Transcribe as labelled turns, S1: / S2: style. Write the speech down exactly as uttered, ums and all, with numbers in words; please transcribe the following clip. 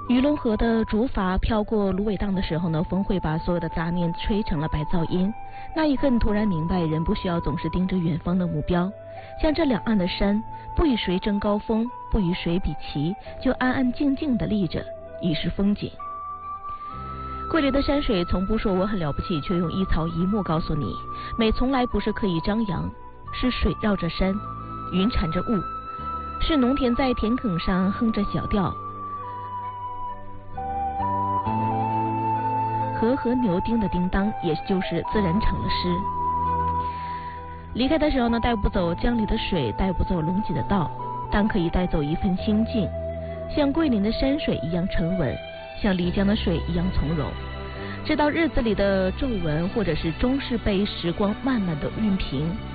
S1: 鱼龙河的竹筏飘过芦苇荡的时候呢，风会把所有的杂念吹成了白噪音。那一刻，你突然明白，人不需要总是盯着远方的目标，像这两岸的山，不与谁争高峰，不与谁比齐，就安安静静地立着，已是风景。桂林的山水从不说我很了不起，却用一草一木告诉你，美从来不是刻意张扬，是水绕着山，云缠着雾，是农田在田埂上哼着小调，和和牛叮的叮当，也就是自然成了诗。离开的时候呢，带不走江里的水，带不走龙脊的道，但可以带走一份心境，像桂林的山水一样沉稳，像漓江的水一样从容。直到日子里的皱纹或者是终是被时光慢慢的熨平，